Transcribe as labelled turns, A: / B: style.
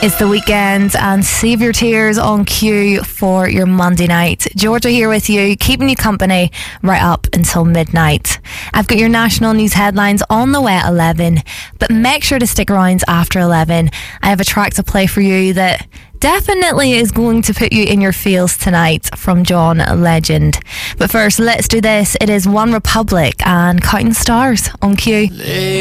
A: It's the weekend and save your tears on cue for your Monday night. Georgia here with you, keeping you company right up until midnight. I've got your national news headlines on the way at 11, but make sure to stick around after 11. I have a track to play for you that definitely is going to put you in your feels tonight from John Legend. But first, let's do this. It is One Republic and Counting Stars on cue.